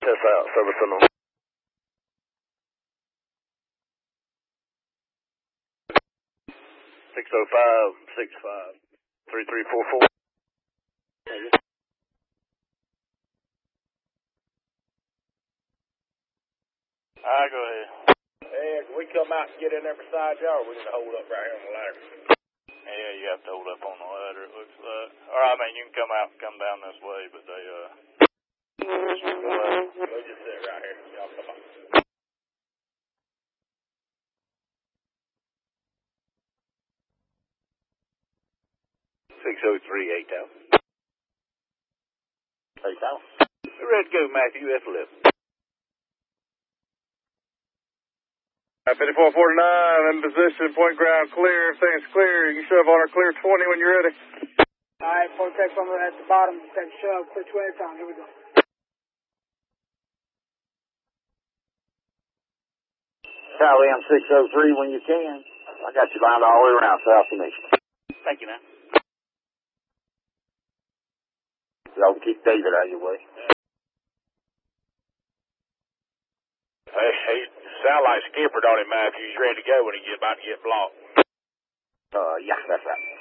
Test out, service unknown. 605-65-3344. Alright, go ahead. Hey, can we come out and get in there beside y'all, or we need to hold up right here on the ladder? Yeah, you have to hold up on the ladder, it looks like. Or, I mean, you can come out and come down this way, but they, We'll just sit right here. Y'all come on. $603, 8,000. 8,000. Ready to go, Matthew, F11. 5449 in position, point ground clear, everything's clear. You can shove on our clear 20 when you're ready. Alright, Vortex at the bottom, take shove, clear 20 time, here we go. Charlie, I'm 603 when you can. I got you lined all the way around south of me. Thank you, man. Y'all keep David out of your way. Hey, sound like Skipper, don't it, Matthew? He's ready to go when he get about to get blocked. Yeah, that's right.